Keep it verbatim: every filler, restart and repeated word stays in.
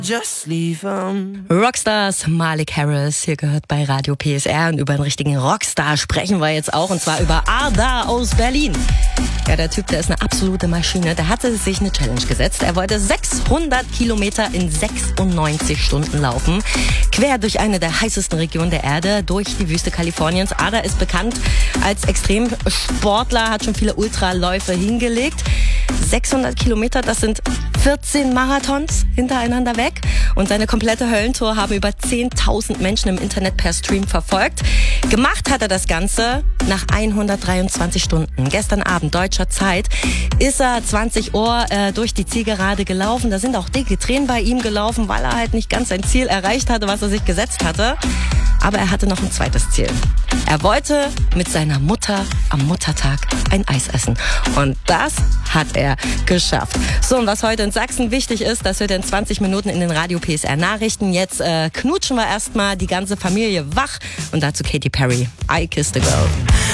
Just leave 'em. Rockstars, Malik Harris, hier gehört bei Radio P S R, und über einen richtigen Rockstar sprechen wir jetzt auch, und zwar über Arda aus Berlin. Ja, der Typ, der ist eine absolute Maschine. Der hatte sich eine Challenge gesetzt. Er wollte sechshundert Kilometer in sechsundneunzig Stunden laufen. Quer durch eine der heißesten Regionen der Erde, durch die Wüste Kaliforniens. Arda ist bekannt als Extremsportler, hat schon viele Ultraläufe hingelegt. sechshundert Kilometer, das sind vierzehn Marathons hintereinander weg. Und seine komplette Höllentour haben über zehntausend Menschen im Internet per Stream verfolgt. Gemacht hat er das Ganze nach hundertdreiundzwanzig Stunden. Gestern Abend, deutscher Zeit, ist er zwanzig Uhr äh, durch die Zielgerade gelaufen. Da sind auch dicke Tränen bei ihm gelaufen, weil er halt nicht ganz sein Ziel erreicht hatte, was er sich gesetzt hatte. Aber er hatte noch ein zweites Ziel. Er wollte mit seiner Mutter am Muttertag ein Eis essen. Und das hat er geschafft. So, und was heute in Sachsen wichtig ist, das wird in zwanzig Minuten in den Radio P S R Nachrichten. Jetzt äh, knutschen wir erstmal die ganze Familie wach. Und dazu Katy Perry, I Kissed a Girl.